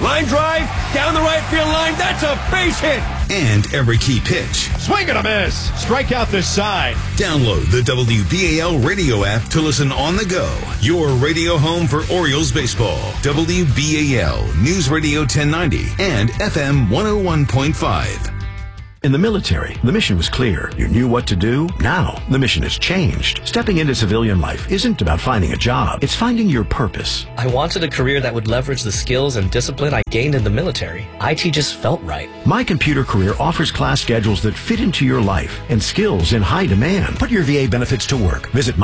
T: Line drive, down the right field line. That's a base hit.
I: And every key pitch.
T: Swing and a miss. Strike out this side.
I: Download the WBAL radio app to listen on the go. Your radio home for Orioles baseball. WBAL News Radio 1090 and FM 101.5.
U: In the military, the mission was clear. You knew what to do. Now, the mission has changed. Stepping into civilian life isn't about finding a job. It's finding your purpose.
V: I wanted a career that would leverage the skills and discipline I gained in the military. IT just felt right.
U: My Computer Career offers class schedules that fit into your life and skills in high demand. Put your VA benefits to work. Visit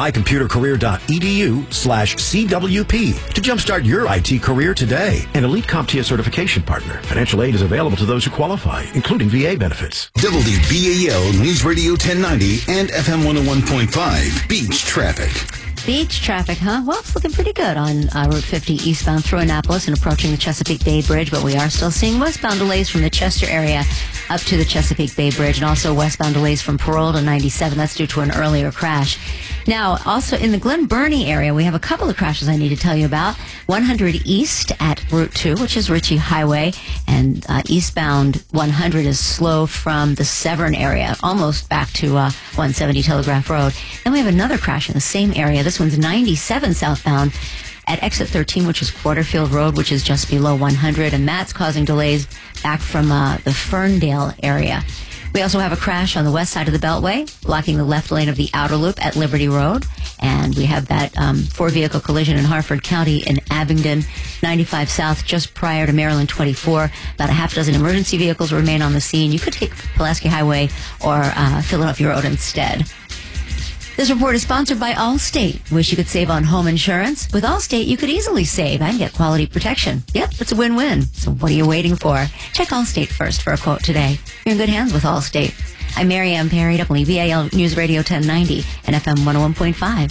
U: mycomputercareer.edu/CWP to jumpstart your IT career today. An elite CompTIA certification partner. Financial aid is available to those who qualify, including VA benefits.
I: WBAL News Radio 1090 and FM 101.5. Beach traffic.
K: Beach traffic, huh? Well, it's looking pretty good on Route 50 eastbound through Annapolis and approaching the Chesapeake Bay Bridge, but we are still seeing westbound delays from the Chester area up to the Chesapeake Bay Bridge, and also westbound delays from Parole to 97. That's due to an earlier crash. Now, also in the Glen Burnie area, we have a couple of crashes I need to tell you about. 100 east at Route 2, which is Ritchie Highway, and eastbound 100 is slow from the Severn area, almost back to 170 Telegraph Road. Then we have another crash in the same area. This one's 97 southbound at exit 13, which is Quarterfield Road, which is just below 100, and that's causing delays back from the Ferndale area. We also have a crash on the west side of the Beltway, blocking the left lane of the outer loop at Liberty Road. And we have that four-vehicle collision in Harford County in Abingdon, 95 south, just prior to Maryland 24. About a half dozen emergency vehicles remain on the scene. You could take Pulaski Highway or Philadelphia Road instead. This report is sponsored by Allstate. Wish you could save on home insurance? With Allstate, you could easily save and get quality protection. Yep, it's a win-win. So what are you waiting for? Check Allstate first for a quote today. You're in good hands with Allstate. I'm Mary Ann Perry, WBAL News Radio 1090 and FM 101.5.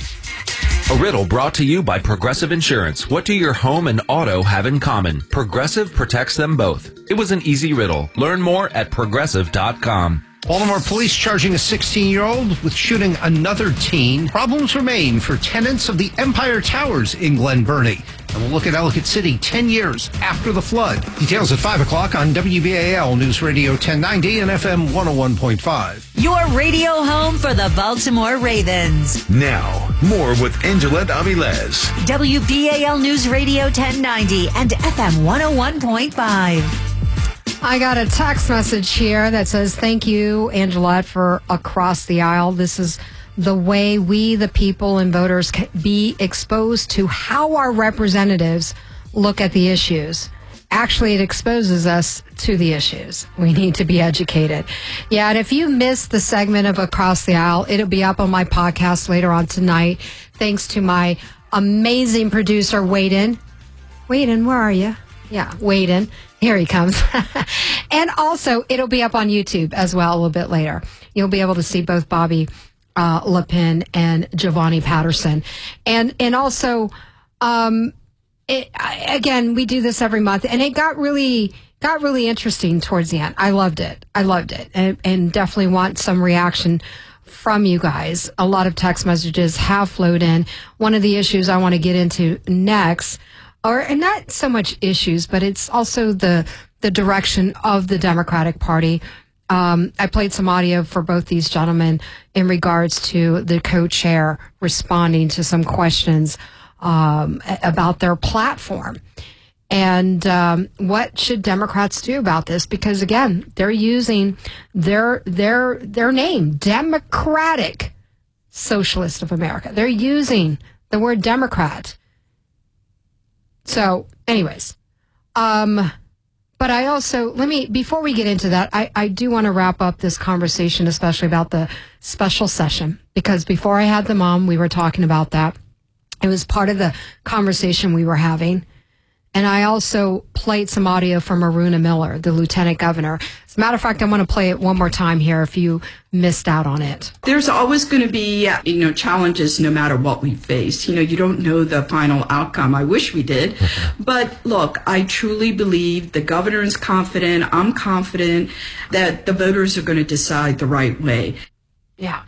W: A riddle brought to you by Progressive Insurance. What do your home and auto have in common? Progressive protects them both. It was an easy riddle. Learn more at progressive.com.
B: Baltimore police charging a 16-year-old with shooting another teen. Problems remain for tenants of the Empire Towers in Glen Burnie. And we'll look at Ellicott City 10 years after the flood. Details at 5 o'clock on WBAL News Radio 1090 and FM 101.5.
P: Your radio home for the Baltimore Ravens.
I: Now, more with Angelette Avilés.
P: WBAL News Radio 1090 and FM 101.5.
D: I got a text message here that says, thank you, Angelette, for Across the Aisle. This is the way we, the people and voters, can be exposed to how our representatives look at the issues. Actually, it exposes us to the issues. We need to be educated. Yeah, and if you missed the segment of Across the Aisle, it'll be up on my podcast later on tonight. Thanks to my amazing producer, Waden. Waden, where are you? Yeah, Waden. Here he comes. And also, it'll be up on YouTube as well a little bit later. You'll be able to see both Bobby Lepin and Giovanni Patterson. And also, again, we do this every month, and it got really interesting towards the end. I loved it. And definitely want some reaction from you guys. A lot of text messages have flowed in. One of the issues I want to get into next, and not so much issues, but it's also the direction of the Democratic Party. I played some audio for both these gentlemen in regards to the co-chair responding to some questions about their platform. And what should Democrats do about this? Because, again, they're using their name, Democratic Socialist of America. They're using the word Democrat. So, anyways, but I also, before we get into that, I do want to wrap up this conversation, especially about the special session, because before I had them on, we were talking about that. It was part of the conversation we were having. And I also played some audio from Aruna Miller, the lieutenant governor. As a matter of fact, I want to play it one more time here if you missed out on it.
X: There's always going to be, challenges no matter what we face. You don't know the final outcome. I wish we did. But look, I truly believe the governor is confident. I'm confident that the voters are going to decide the right way.
D: Yeah.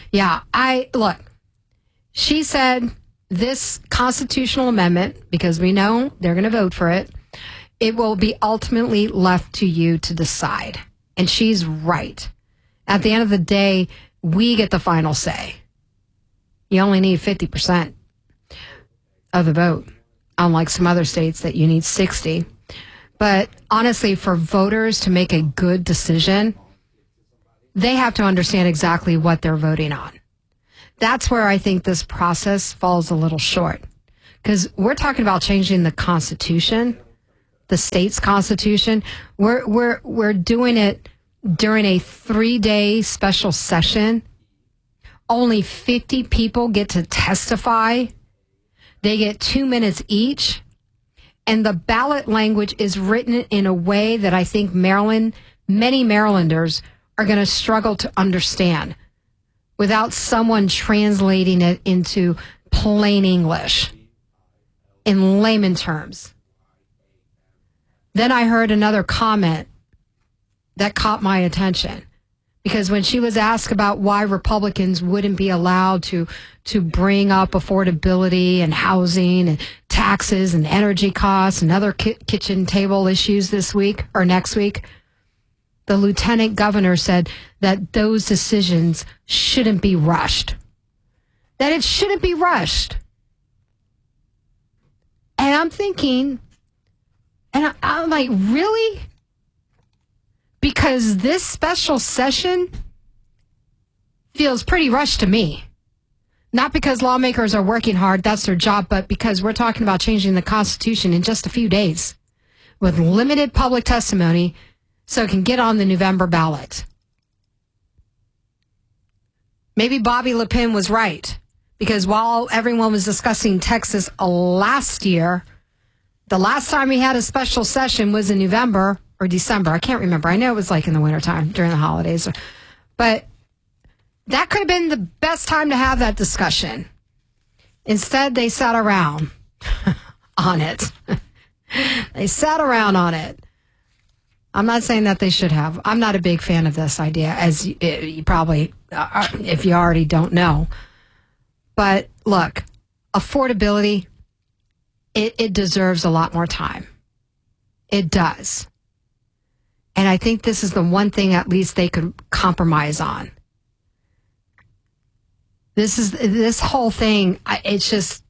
D: She said this constitutional amendment, because we know they're going to vote for it, it will be ultimately left to you to decide. And she's right. At the end of the day, we get the final say. You only need 50% of the vote, unlike some other states that you need 60. But honestly, for voters to make a good decision, they have to understand exactly what they're voting on. That's where I think this process falls a little short. Because we're talking about changing the Constitution, the state's Constitution. We're doing it during a 3-day special session. Only 50 people get to testify. They get 2 minutes each. And the ballot language is written in a way that I think many Marylanders are going to struggle to understand without someone translating it into plain English, in layman terms. Then I heard another comment that caught my attention, because when she was asked about why Republicans wouldn't be allowed to bring up affordability and housing and taxes and energy costs and other kitchen table issues this week or next week, the lieutenant governor said that those decisions shouldn't be rushed. That it shouldn't be rushed. And I'm thinking, and I'm like, really? Because this special session feels pretty rushed to me. Not because lawmakers are working hard, that's their job, but because we're talking about changing the Constitution in just a few days with limited public testimony so it can get on the November ballot. Maybe Bobby Le Pen was right, because while everyone was discussing Texas last year, the last time we had a special session was in November or December. I can't remember. I know it was like in the wintertime during the holidays. But that could have been the best time to have that discussion. Instead, they sat around on it. They sat around on it. I'm not saying that they should have. I'm not a big fan of this idea, as you probably, if you already don't know. But look, affordability, it deserves a lot more time. It does. And I think this is the one thing at least they could compromise on. This whole thing, it's just,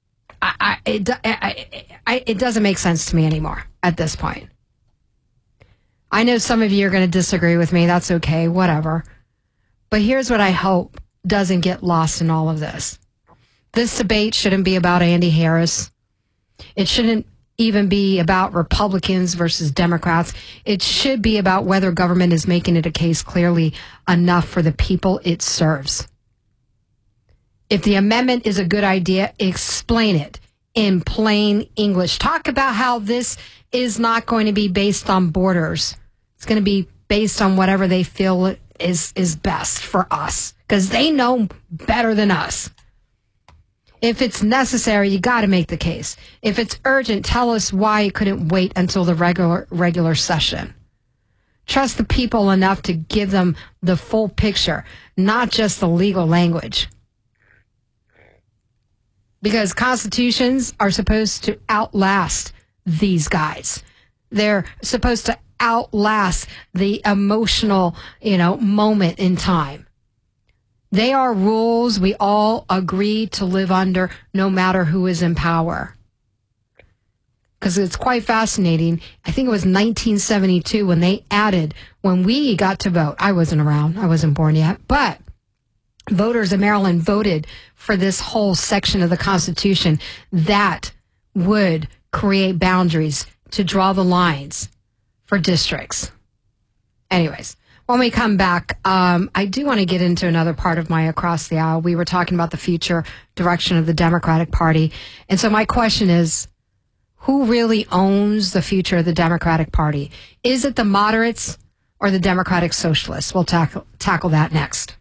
D: it doesn't make sense to me anymore at this point. I know some of you are going to disagree with me. That's okay, whatever. But here's what I hope doesn't get lost in all of this. This debate shouldn't be about Andy Harris. It shouldn't even be about Republicans versus Democrats. It should be about whether government is making it a case clearly enough for the people it serves. If the amendment is a good idea, explain it in plain English. Talk about how this is not going to be based on borders. It's going to be based on whatever they feel is best for us, because they know better than us. If it's necessary, you got to make the case. If it's urgent, tell us why you couldn't wait until the regular session. Trust the people enough to give them the full picture, not just the legal language. Because constitutions are supposed to outlast these guys. They're supposed to outlast the emotional, moment in time. They are rules we all agree to live under, no matter who is in power. Because it's quite fascinating. I think it was 1972 when we got to vote. I wasn't around. I wasn't born yet. But voters in Maryland voted for this whole section of the Constitution that would create boundaries to draw the lines for districts. Anyways, when we come back, I do want to get into another part of my Across the Aisle. We were talking about the future direction of the Democratic Party. And so my question is, who really owns the future of the Democratic Party? Is it the moderates or the Democratic Socialists? We'll tackle that next.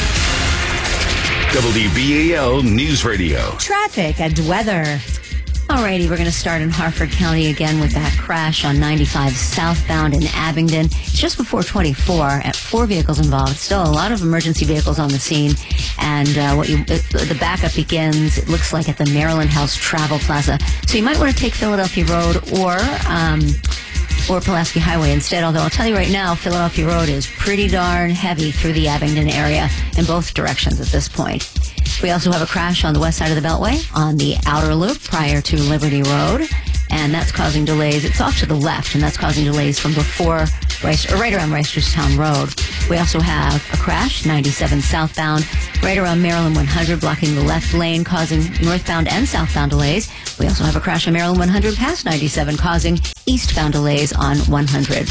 I: WBAL News Radio.
P: Traffic and weather.
K: Alrighty, we're going to start in Harford County again with that crash on 95 southbound in Abingdon. It's just before 24 at 4 vehicles involved. Still a lot of emergency vehicles on the scene. And the backup begins, it looks like, at the Maryland House Travel Plaza. So you might want to take Philadelphia Road or Pulaski Highway instead, although I'll tell you right now, Philadelphia Road is pretty darn heavy through the Abingdon area in both directions at this point. We also have a crash on the west side of the Beltway on the outer loop prior to Liberty Road, and that's causing delays. It's off to the left, and that's causing delays from before right around Reisterstown Road. We also have a crash, 97 southbound, right around Maryland 100, blocking the left lane, causing northbound and southbound delays. We also have a crash on Maryland 100 past 97, causing eastbound delays on 100.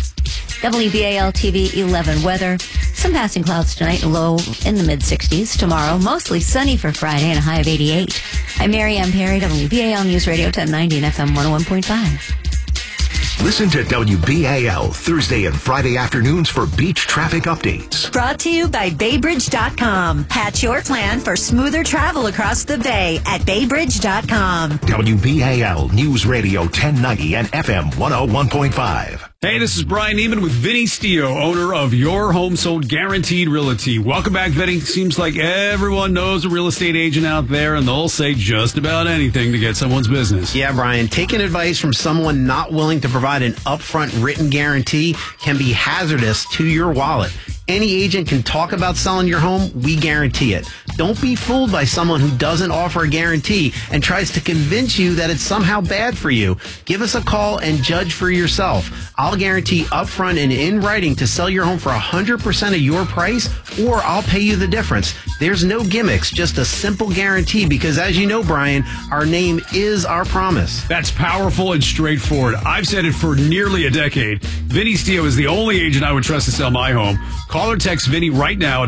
K: WBAL TV 11 weather. Some passing clouds tonight, low in the mid-60s. Tomorrow, mostly sunny for Friday and a high of 88. I'm Mary Ann Perry, WBAL News Radio 1090 and FM 101.5.
C: Listen to WBAL Thursday and Friday afternoons for beach traffic updates.
P: Brought to you by BayBridge.com. Hatch your plan for smoother travel across the bay at BayBridge.com.
C: WBAL News Radio 1090 and FM 101.5.
A: Hey, this is Brian Neiman with Vinny Stio, owner of Your Home Sold Guaranteed Realty. Welcome back, Vinny. Seems like everyone knows a real estate agent out there, and they'll say just about anything to get someone's business.
G: Yeah, Brian, taking advice from someone not willing to provide an upfront written guarantee can be hazardous to your wallet. Any agent can talk about selling your home. We guarantee it. Don't be fooled by someone who doesn't offer a guarantee and tries to convince you that it's somehow bad for you. Give us a call and judge for yourself. I'll guarantee upfront and in writing to sell your home for 100% of your price, or I'll pay you the difference. There's no gimmicks, just a simple guarantee, because as you know, Brian, our name is our promise.
A: That's powerful and straightforward. I've said it for nearly a decade. Vinny Stio is the only agent I would trust to sell my home. Call or text Vinny right now at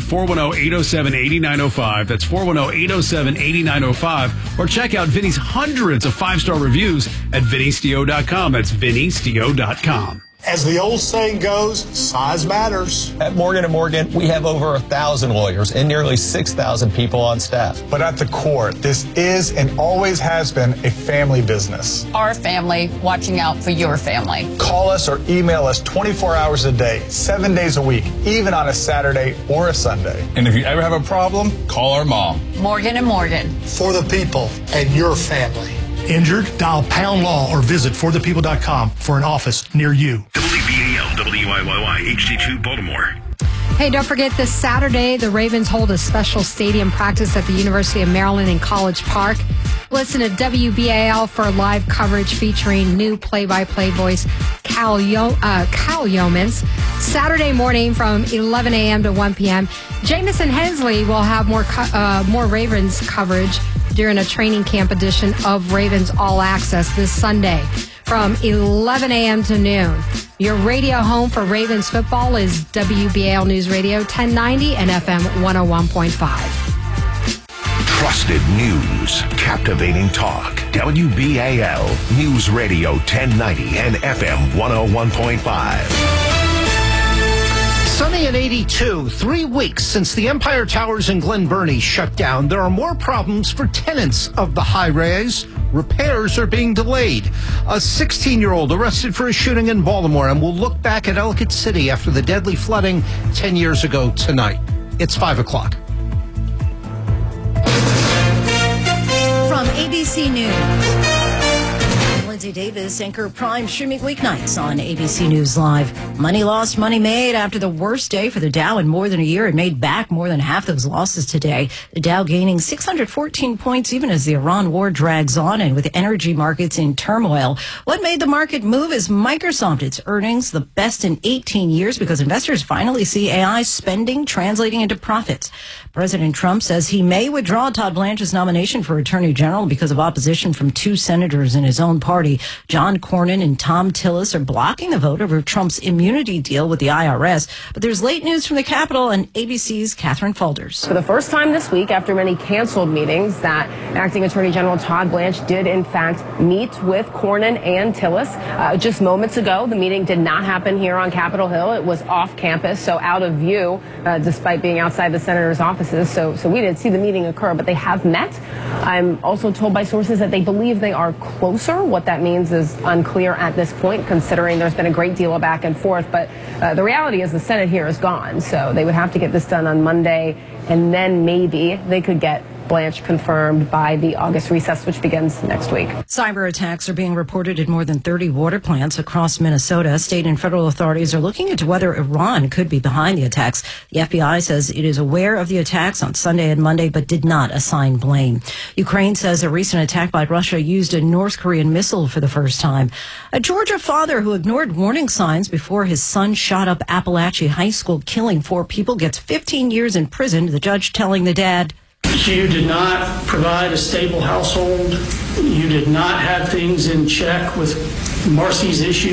A: 410-807-8905. That's 410-807-8905. Or check out Vinny's hundreds of 5-star reviews at vinnystio.com. That's vinnystio.com.
H: As the old saying goes, size matters.
J: At Morgan & Morgan, we have over 1,000 lawyers and nearly 6,000 people on staff.
H: But at the core, this is and always has been a family business.
Y: Our family watching out for your family.
H: Call us or email us 24 hours a day, 7 days a week, even on a Saturday or a Sunday.
J: And if you ever have a problem, call our mom.
Y: Morgan & Morgan.
H: For the people and your family. Injured? Dial Pound Law or visit forthepeople.com for an office near you.
C: WBAL, WIYY, HD2 Baltimore.
D: Hey, don't forget this Saturday, the Ravens hold a special stadium practice at the University of Maryland in College Park. Listen to WBAL for live coverage featuring new play-by-play voice Cal Yeomans. Saturday morning from 11 a.m. to 1 p.m. Jamison Hensley will have more Ravens coverage during a training camp edition of Ravens All Access this Sunday from 11 a.m. to noon. Your radio home for Ravens football is WBAL News Radio 1090 and FM 101.5.
C: Trusted news, captivating talk. WBAL News Radio 1090 and FM 101.5.
B: Sunny at 82, 3 weeks since the Empire Towers in Glen Burnie shut down. There are more problems for tenants of the high-rise. Repairs are being delayed. A 16-year-old arrested for a shooting in Baltimore, and we'll look back at Ellicott City after the deadly flooding 10 years ago tonight. It's 5 o'clock.
Z: From ABC News. Lindsay Davis, Anchor Prime, streaming weeknights on ABC News Live. Money lost, money made after the worst day for the Dow in more than a year. It made back more than half those losses today. The Dow gaining 614 points even as the Iran war drags on and with energy markets in turmoil. What made the market move is Microsoft. Its earnings the best in 18 years because investors finally see AI spending translating into profits. President Trump says he may withdraw Todd Blanche's nomination for Attorney General because of opposition from 2 senators in his own party. Party. John Cornyn and Tom Tillis are blocking the vote over Trump's immunity deal with the IRS. But there's late news from the Capitol and ABC's Catherine Faulders.
E: For the first time this week, after many canceled meetings, that Acting Attorney General Todd Blanche did, in fact, meet with Cornyn and Tillis. Just moments ago, the meeting did not happen here on Capitol Hill. It was off campus, so out of view, despite being outside the senator's offices. So we didn't see the meeting occur, but they have met. I'm also told by sources that they believe they are closer. What that means is unclear at this point, considering there's been a great deal of back and forth. But the reality is the Senate here is gone, so they would have to get this done on Monday, and then maybe they could get Blanche confirmed by the August recess, which begins next week.
Z: Cyber attacks are being reported in more than 30 water plants across Minnesota. State and federal authorities are looking into whether Iran could be behind the attacks. The FBI says it is aware of the attacks on Sunday and Monday, but did not assign blame. Ukraine says a recent attack by Russia used a North Korean missile for the first time. A Georgia father who ignored warning signs before his son shot up Appalachia High School, killing 4 people, gets 15 years in prison. The judge telling the dad,
F: "You did not provide a stable household. You did not have things in check with Marcy's issues.